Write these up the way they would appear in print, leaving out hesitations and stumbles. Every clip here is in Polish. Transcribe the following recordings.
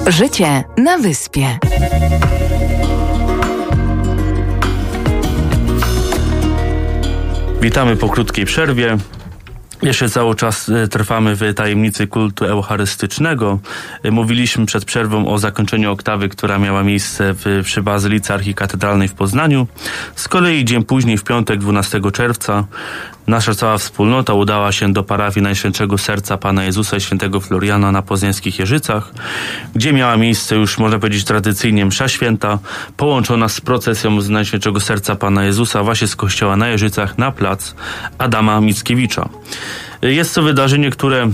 Życie na wyspie. Witamy po krótkiej przerwie. Jeszcze cały czas trwamy w tajemnicy kultu eucharystycznego. Mówiliśmy przed przerwą o zakończeniu oktawy, która miała miejsce przy Bazylice Archikatedralnej w Poznaniu. Z kolei dzień później, w piątek 12 czerwca, nasza cała wspólnota udała się do parafii Najświętszego Serca Pana Jezusa i Świętego Floriana na poznańskich Jeżycach, gdzie miała miejsce już, można powiedzieć, tradycyjnie msza święta, połączona z procesją z Najświętszego Serca Pana Jezusa właśnie z kościoła na Jeżycach na plac Adama Mickiewicza. Jest to wydarzenie, które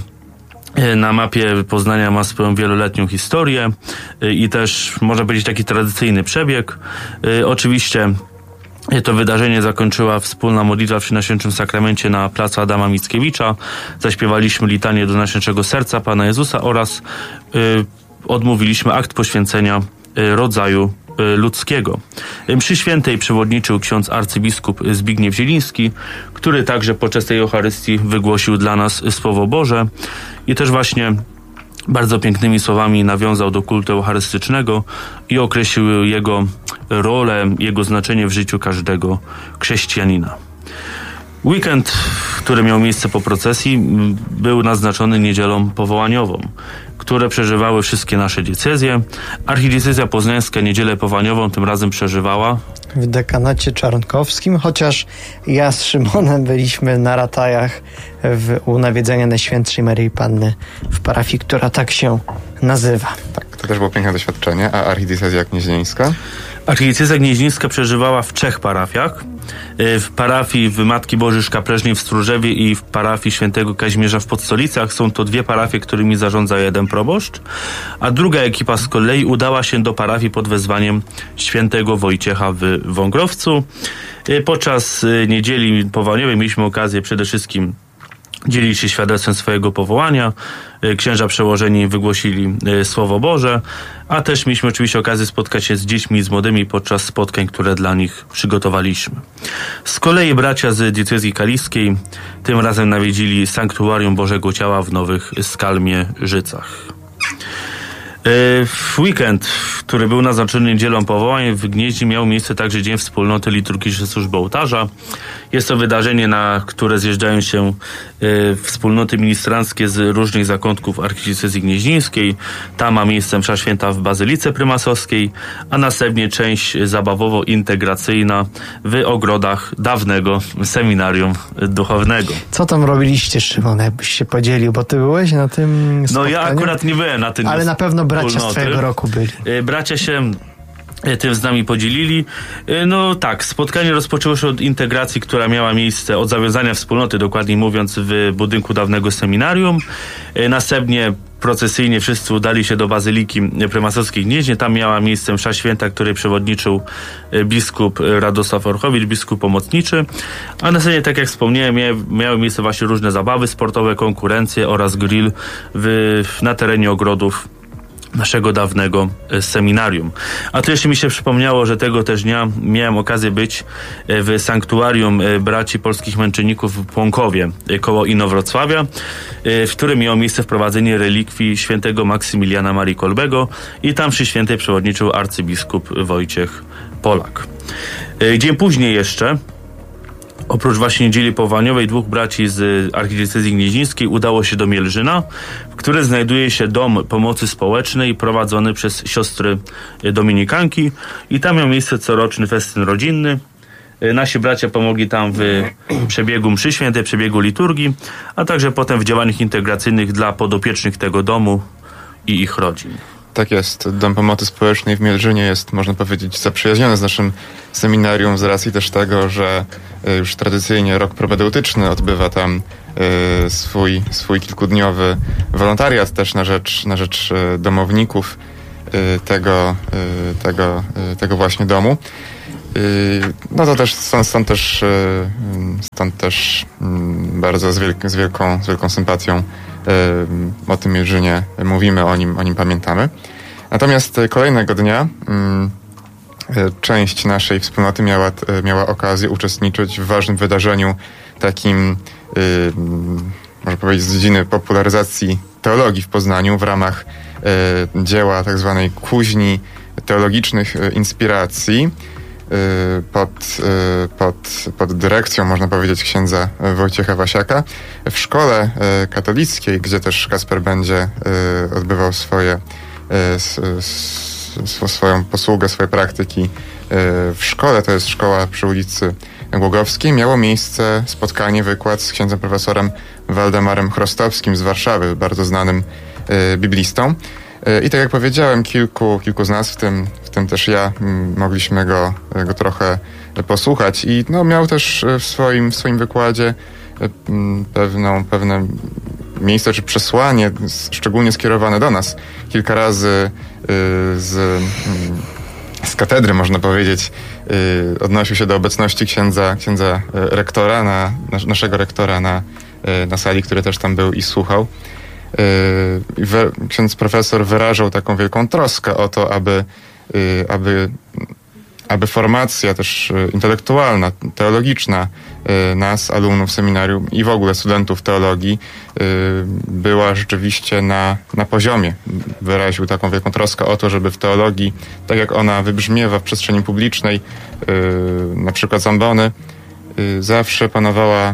na mapie Poznania ma swoją wieloletnią historię i też, można powiedzieć, taki tradycyjny przebieg. Oczywiście to wydarzenie zakończyła wspólna modlitwa przy Najświętszym Sakramencie na placu Adama Mickiewicza. Zaśpiewaliśmy litanię do Najświętszego Serca Pana Jezusa oraz odmówiliśmy akt poświęcenia rodzaju ludzkiego. Mszy świętej przewodniczył ksiądz arcybiskup Zbigniew Zieliński, który także podczas tej Eucharystii wygłosił dla nas Słowo Boże i też właśnie bardzo pięknymi słowami nawiązał do kultu eucharystycznego i określił jego rolę, jego znaczenie w życiu każdego chrześcijanina. Weekend, który miał miejsce po procesji, był naznaczony niedzielą powołaniową, które przeżywały wszystkie nasze diecezje. Archidiecezja poznańska niedzielę powołaniową tym razem przeżywała w dekanacie czarnkowskim, chociaż ja z Szymonem byliśmy na ratajach u nawiedzenia Najświętszej Maryi Panny w parafii, która tak się nazywa. Tak, to też było piękne doświadczenie. A archidiecezja gnieźnieńska? Archidiecezja gnieźnieńska przeżywała w 3 parafiach. W parafii w Matki Bożej Szkapleżnej w Stróżewie i w parafii Świętego Kazimierza w Podstolicach. Są to 2 parafie, którymi zarządza jeden proboszcz. A druga ekipa z kolei udała się do parafii pod wezwaniem Świętego Wojciecha w Wągrowcu. Podczas niedzieli powołaniowej mieliśmy okazję przede wszystkim dzielić się świadectwem swojego powołania. Księża przełożeni wygłosili Słowo Boże, a też mieliśmy oczywiście okazję spotkać się z dziećmi i z młodymi podczas spotkań, które dla nich przygotowaliśmy. Z kolei bracia z diecezji kaliskiej tym razem nawiedzili Sanktuarium Bożego Ciała w Nowych Skalmierzycach. W weekend, który był naznaczony niedzielą powołań, w Gnieźnie miał miejsce także Dzień Wspólnoty Liturgicznej Służby Ołtarza. Jest to wydarzenie, na które zjeżdżają się wspólnoty ministranckie z różnych zakątków archidiecezji gnieźnieńskiej. Tam ma miejsce msza święta w Bazylice Prymasowskiej, a następnie część zabawowo-integracyjna w ogrodach dawnego seminarium duchownego. Co tam robiliście, Szymon, jakbyś się podzielił, bo ty byłeś na tym spotkaniu? No ja akurat nie byłem na tym. Ale na pewno bracia z twojego roku byli. Bracia się tym z nami podzielili. No tak, spotkanie rozpoczęło się od integracji, która miała miejsce, od zawiązania wspólnoty, dokładniej mówiąc, w budynku dawnego seminarium. Następnie procesyjnie wszyscy udali się do Bazyliki Prymasowskiej Gnieźnie. Tam miała miejsce msza święta, której przewodniczył biskup Radosław Orchowicz, biskup pomocniczy. A następnie, tak jak wspomniałem, miały miejsce właśnie różne zabawy sportowe, konkurencje oraz grill na terenie ogrodów naszego dawnego seminarium. A tu jeszcze mi się przypomniało, że tego też dnia miałem okazję być w sanktuarium braci polskich męczenników w Płonkowie koło Inowrocławia, w którym miało miejsce wprowadzenie relikwii świętego Maksymiliana Marii Kolbego i tam przy świętej przewodniczył arcybiskup Wojciech Polak. Dzień później jeszcze, oprócz właśnie niedzieli powołaniowej, 2 braci z archidiecezji gnieźnieńskiej udało się do Mielżyna, w którym znajduje się dom pomocy społecznej prowadzony przez siostry dominikanki i tam miał miejsce coroczny festyn rodzinny. Nasi bracia pomogli tam w przebiegu mszy świętej, przebiegu liturgii, a także potem w działaniach integracyjnych dla podopiecznych tego domu i ich rodzin. Tak jest. Dom Pomocy Społecznej w Mielżynie jest, można powiedzieć, zaprzyjaźniony z naszym seminarium z racji też tego, że już tradycyjnie rok propedeutyczny odbywa tam swój kilkudniowy wolontariat też na rzecz domowników tego właśnie domu. No to też stąd też bardzo z wielką sympatią o tym Mielżynie mówimy, o nim pamiętamy. Natomiast kolejnego dnia część naszej wspólnoty miała okazję uczestniczyć w ważnym wydarzeniu takim, można powiedzieć, z dziedziny popularyzacji teologii w Poznaniu w ramach dzieła tak zwanej kuźni teologicznych inspiracji pod dyrekcją, można powiedzieć, księdza Wojciecha Wasiaka. W szkole katolickiej, gdzie też Kacper będzie odbywał swoją posługę, swoje praktyki w szkole, to jest szkoła przy ulicy Głogowskiej, miało miejsce spotkanie, wykład z księdzem profesorem Waldemarem Chrostowskim z Warszawy, bardzo znanym biblistą. I tak jak powiedziałem, kilku z nas, w tym też ja, mogliśmy go trochę posłuchać i miał też w swoim wykładzie pewne miejsce czy przesłanie, szczególnie skierowane do nas. Kilka razy z katedry, można powiedzieć, odnosił się do obecności księdza rektora, naszego rektora na sali, który też tam był i słuchał. Ksiądz profesor wyrażał taką wielką troskę o to, aby formacja też intelektualna, teologiczna nas, alumnów seminarium i w ogóle studentów teologii była rzeczywiście na poziomie. Wyraził taką wielką troskę o to, żeby w teologii, tak jak ona wybrzmiewa w przestrzeni publicznej, na przykład z ambony, zawsze panowała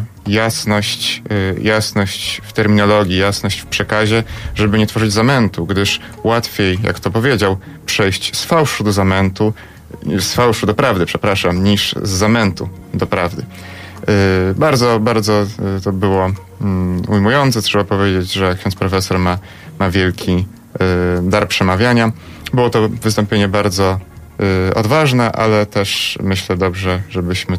jasność w terminologii, jasność w przekazie, żeby nie tworzyć zamętu, gdyż łatwiej, jak to powiedział, przejść z fałszu do zamętu, z fałszu do prawdy, przepraszam, niż z zamętu do prawdy. Bardzo to było ujmujące. Trzeba powiedzieć, że ksiądz profesor ma wielki dar przemawiania. Było to wystąpienie bardzo odważne, ale też myślę dobrze, żebyśmy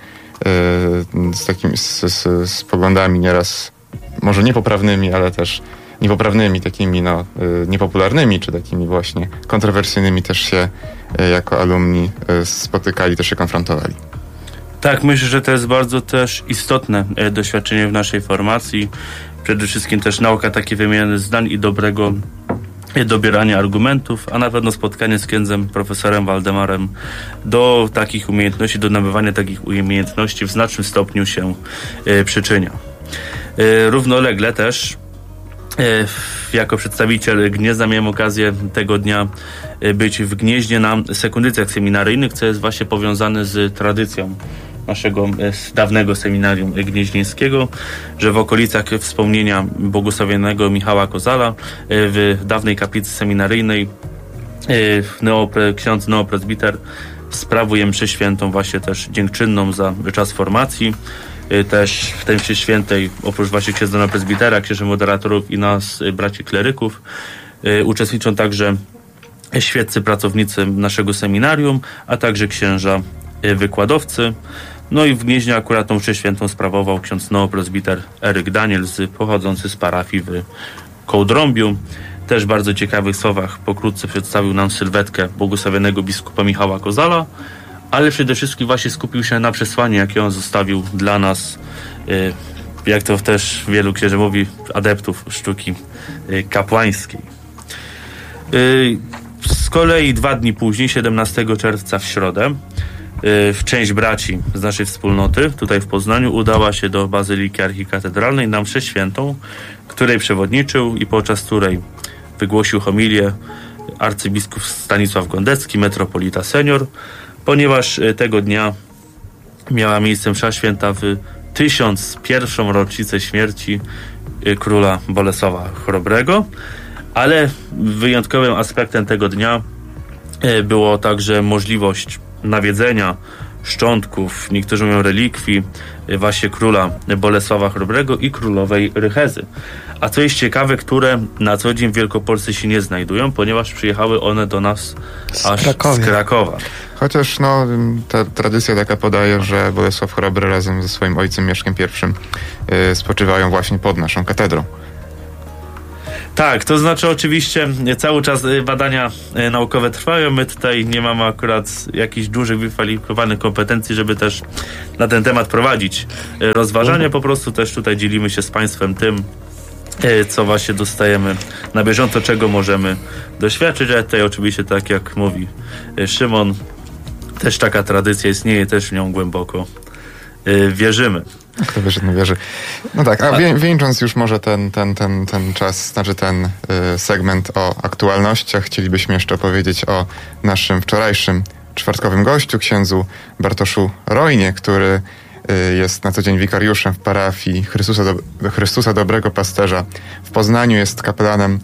z poglądami nieraz może niepoprawnymi, ale też niepoprawnymi, takimi niepopularnymi, czy takimi właśnie kontrowersyjnymi też się jako alumni spotykali, też się konfrontowali. Tak, myślę, że to jest bardzo też istotne doświadczenie w naszej formacji. Przede wszystkim też nauka takiej wymiany zdań i dobrego dobierania argumentów, a na pewno spotkanie z księdzem profesorem Waldemarem do takich umiejętności, do nabywania takich umiejętności w znacznym stopniu się przyczynia. Równolegle też jako przedstawiciel Gniezna miałem okazję tego dnia być w Gnieźnie na sekundycjach seminaryjnych, co jest właśnie powiązane z tradycją naszego dawnego seminarium gnieźnieńskiego, że w okolicach wspomnienia błogosławionego Michała Kozala w dawnej kaplicy seminaryjnej ksiądz neoprezbiter sprawuje mszę świętą właśnie też dziękczynną za czas formacji. Też w tej mszy świętej oprócz właśnie księdza neoprezbitera, księży moderatorów i nas, braci kleryków, uczestniczą także świeccy pracownicy naszego seminarium, a także księża wykładowcy. No i w Gnieźnie akurat tą mszę świętą sprawował ksiądz neoprezbiter Eryk Daniel, pochodzący z parafii w Kołdrąbiu. Też w bardzo ciekawych słowach pokrótce przedstawił nam sylwetkę błogosławionego biskupa Michała Kozala, ale przede wszystkim właśnie skupił się na przesłaniu, jakie on zostawił dla nas, jak to też wielu księży mówi, adeptów sztuki kapłańskiej. Z kolei 2 dni później, 17 czerwca w środę, część braci z naszej wspólnoty tutaj w Poznaniu udała się do Bazyliki Archikatedralnej na mszę świętą, której przewodniczył i podczas której wygłosił homilię arcybiskup Stanisław Gondecki, metropolita senior, ponieważ tego dnia miała miejsce msza święta w 1001. rocznicę śmierci króla Bolesława Chrobrego, ale wyjątkowym aspektem tego dnia było także możliwość nawiedzenia szczątków, niektórzy mówią relikwii, właśnie króla Bolesława Chrobrego i królowej Rychezy. A co jest ciekawe, które na co dzień w Wielkopolsce się nie znajdują, ponieważ przyjechały one do nas aż z Krakowa. Chociaż ta tradycja taka podaje, że Bolesław Chrobry razem ze swoim ojcem Mieszkiem I spoczywają właśnie pod naszą katedrą. Tak, to znaczy oczywiście cały czas badania naukowe trwają. My tutaj nie mamy akurat jakichś dużych, wykwalifikowanych kompetencji, żeby też na ten temat prowadzić rozważania. Po prostu też tutaj dzielimy się z Państwem tym, co właśnie dostajemy na bieżąco, czego możemy doświadczyć. Ale tutaj oczywiście, tak jak mówi Szymon, też taka tradycja istnieje, też w nią głęboko wierzymy. Kto wierzy, ten wierzy. No tak, a wieńcząc już może ten czas, znaczy ten segment o aktualnościach, chcielibyśmy jeszcze powiedzieć o naszym wczorajszym czwartkowym gościu, księdzu Bartoszu Rojnie, który jest na co dzień wikariuszem w parafii Chrystusa Dobrego Pasterza w Poznaniu, jest kapelanem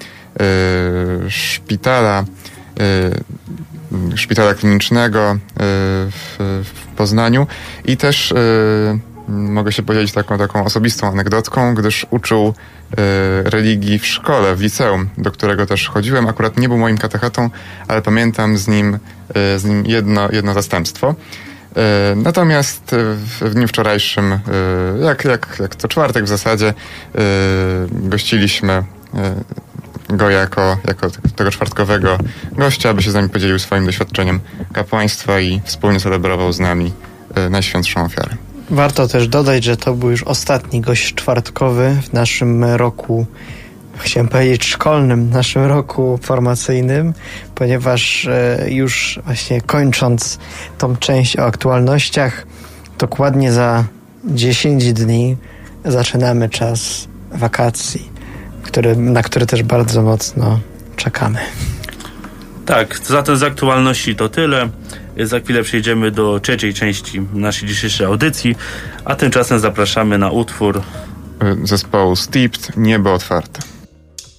szpitala klinicznego w Poznaniu i też mogę się podzielić taką osobistą anegdotką, gdyż uczył religii w szkole, w liceum, do którego też chodziłem. Akurat nie był moim katechetą, ale pamiętam z nim jedno zastępstwo. Natomiast w dniu wczorajszym, jak co czwartek w zasadzie, gościliśmy go jako tego czwartkowego gościa, aby się z nami podzielił swoim doświadczeniem kapłaństwa i wspólnie celebrował z nami Najświętszą Ofiarę. Warto też dodać, że to był już ostatni gość czwartkowy w naszym roku, chciałem powiedzieć szkolnym, naszym roku formacyjnym, ponieważ już właśnie kończąc tą część o aktualnościach, dokładnie za 10 dni zaczynamy czas wakacji, na który też bardzo mocno czekamy. Tak, zatem z aktualności to tyle. Za chwilę przejdziemy do trzeciej części naszej dzisiejszej audycji, a tymczasem zapraszamy na utwór zespołu Steeped, Niebo otwarte.